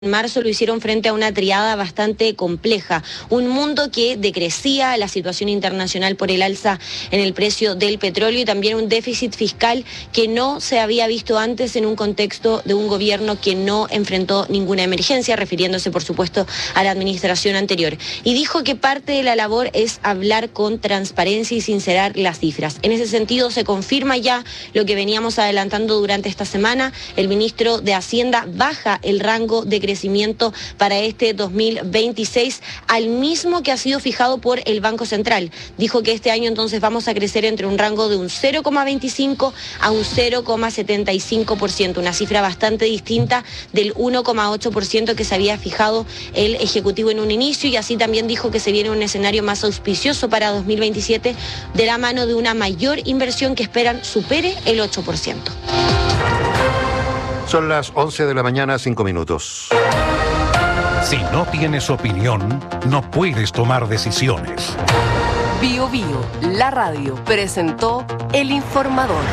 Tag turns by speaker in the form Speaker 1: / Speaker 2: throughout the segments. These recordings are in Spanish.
Speaker 1: En marzo lo hicieron frente a una triada bastante compleja, un mundo que decrecía, la situación internacional por el alza en el precio del petróleo y también un déficit fiscal que no se había visto antes en un contexto de un gobierno que no enfrentó ninguna emergencia, refiriéndose por supuesto a la administración anterior. Y dijo que parte de la labor es hablar con transparencia y sincerar las cifras. En ese sentido se confirma ya lo que veníamos adelantando durante esta semana. El ministro de Hacienda baja el rango de crecimiento para este 2026 al mismo que ha sido fijado por el Banco Central. Dijo que este año entonces vamos a crecer entre un rango de un 0,25 a un 0,75%, una cifra bastante distinta del 1,8% que se había fijado el Ejecutivo en un inicio, y así también dijo que se viene un escenario más auspicioso para 2027 de la mano de una mayor inversión que esperan supere el 8%.
Speaker 2: Son las 11 de la mañana, 5 minutos.
Speaker 3: Si no tienes opinión, no puedes tomar decisiones.
Speaker 4: Bio Bio, la radio, presentó El Informador.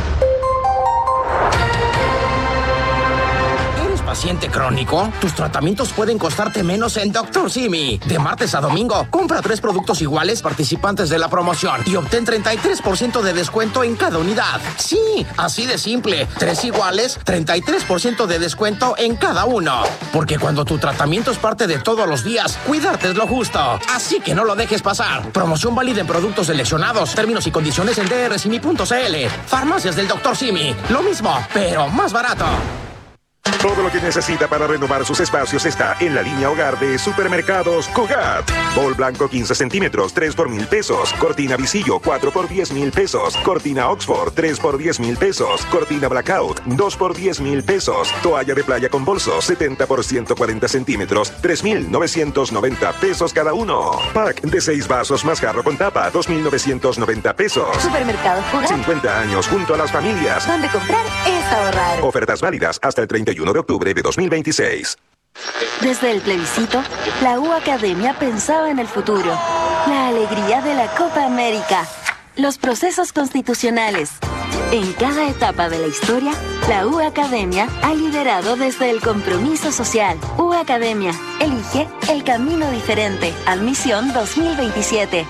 Speaker 5: ¿Paciente crónico? Tus tratamientos pueden costarte menos en Dr. Simi. De martes a domingo, compra 3 productos iguales participantes de la promoción y obtén 33% de descuento en cada unidad. Sí, así de simple. 3 iguales, 33% de descuento en cada uno. Porque cuando tu tratamiento es parte de todos los días, cuidarte es lo justo. Así que no lo dejes pasar. Promoción válida en productos seleccionados. Términos y condiciones en drsimi.cl. Farmacias del Dr. Simi. Lo mismo, pero más barato.
Speaker 6: Todo lo que necesita para renovar sus espacios está en la línea hogar de Supermercados Cogat. Bol blanco 15 centímetros, 3 por 1,000 pesos. Cortina visillo, 4 por 10,000 pesos. Cortina Oxford, 3 por 10,000 pesos. Cortina Blackout, 2 por 10,000 pesos. Toalla de playa con bolso, 70 por 140 centímetros, 3,990 pesos cada uno. Pack de 6 vasos más jarro con tapa, 2,990 pesos.
Speaker 7: Supermercados Cogat.
Speaker 6: 50 años junto a las familias.
Speaker 7: Donde comprar es ahorrar.
Speaker 6: Ofertas válidas hasta el 31 de octubre de 2026.
Speaker 7: Desde el plebiscito, la U Academia pensaba en el futuro. La alegría de la Copa América. Los procesos constitucionales. En cada etapa de la historia, la U Academia ha liderado desde el compromiso social. U Academia, elige el camino diferente. Admisión 2027.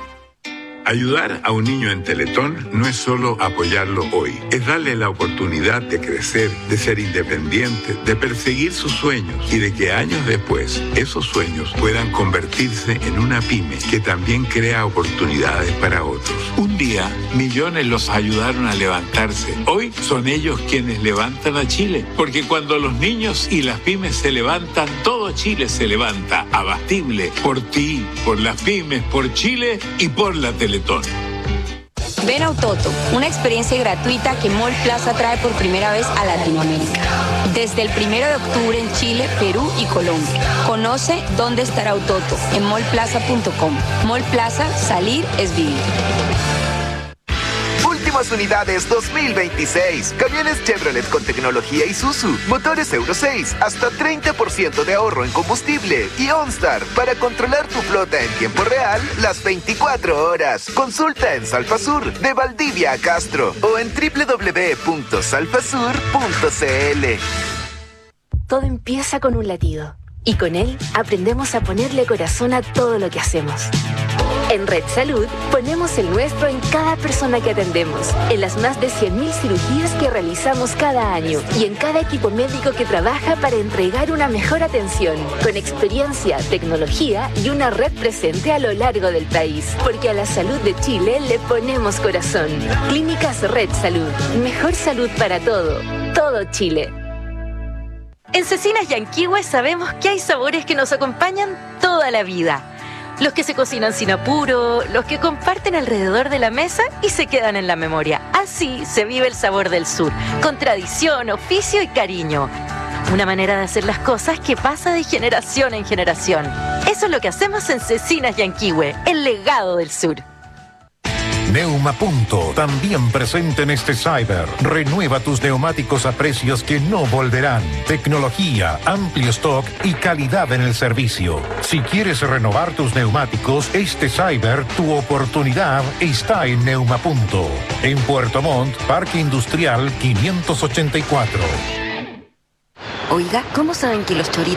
Speaker 8: Ayudar a un niño en Teletón no es solo apoyarlo hoy, es darle la oportunidad de crecer, de ser independiente, de perseguir sus sueños y de que años después esos sueños puedan convertirse en una pyme que también crea oportunidades para otros. Un día, millones los ayudaron a levantarse. Hoy son ellos quienes levantan a Chile, porque cuando los niños y las pymes se levantan, todo Chile se levanta. Abastible, por ti, por las pymes, por Chile y por la Teletón.
Speaker 9: Ven a Autoto, una experiencia gratuita que Mall Plaza trae por primera vez a Latinoamérica. Desde el 1 de octubre en Chile, Perú y Colombia. Conoce dónde estará Autoto en mallplaza.com. Mall Plaza, salir es vivir.
Speaker 10: Últimas unidades 2026. Camiones Chevrolet con tecnología Isuzu. Motores Euro 6. Hasta 30% de ahorro en combustible. Y OnStar para controlar tu flota en tiempo real las 24 horas. Consulta en Salfasur de Valdivia a Castro o en www.salfasur.cl.
Speaker 11: Todo empieza con un latido. Y con él aprendemos a ponerle corazón a todo lo que hacemos. En Red Salud ponemos el nuestro en cada persona que atendemos, en las más de 100.000 cirugías que realizamos cada año y en cada equipo médico que trabaja para entregar una mejor atención, con experiencia, tecnología y una red presente a lo largo del país. Porque a la salud de Chile le ponemos corazón. Clínicas Red Salud. Mejor salud para todo. Todo Chile.
Speaker 12: En Cecinas Yanquihue sabemos que hay sabores que nos acompañan toda la vida. Los que se cocinan sin apuro, los que comparten alrededor de la mesa y se quedan en la memoria. Así se vive el sabor del sur, con tradición, oficio y cariño. Una manera de hacer las cosas que pasa de generación en generación. Eso es lo que hacemos en Cecinas Yanquihue, el legado del sur.
Speaker 3: Neumapunto, también presente en este Cyber. Renueva tus neumáticos a precios que no volverán. Tecnología, amplio stock y calidad en el servicio. Si quieres renovar tus neumáticos, este Cyber, tu oportunidad está en Neumapunto. En Puerto Montt, Parque Industrial 584.
Speaker 7: Oiga, ¿cómo saben que los choritos